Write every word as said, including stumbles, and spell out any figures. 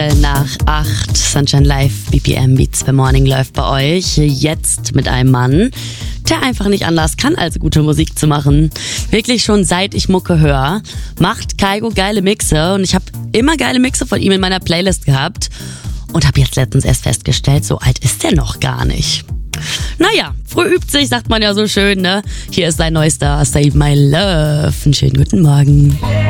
Nach acht Sunshine Live B P M Beats per Morning läuft bei euch. Jetzt mit einem Mann, der einfach nicht anders kann, als gute Musik zu machen. Wirklich schon seit ich Mucke höre, macht Kygo geile Mixe und ich habe immer geile Mixe von ihm in meiner Playlist gehabt und habe jetzt letztens erst festgestellt, so alt ist der noch gar nicht. Naja, früh übt sich, sagt man ja so schön, ne? Hier ist sein neuester Save My Love. Einen schönen guten Morgen.